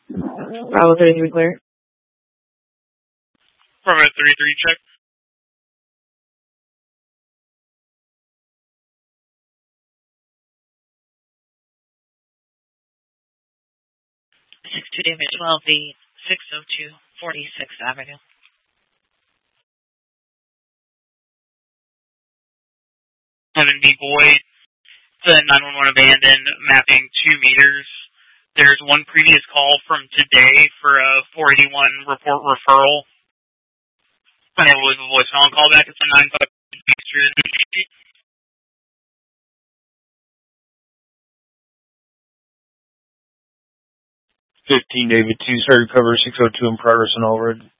Bravo 33 clear. Bravo 33 check. David 12V 602 46th Avenue. Heaven B. Boyd, the 911 abandoned, mapping 2 meters. There's one previous call from today for a 481 report referral. And it was a voicemail callback. It's a 9-5 15 David 2, started cover 602 in progress on Allred.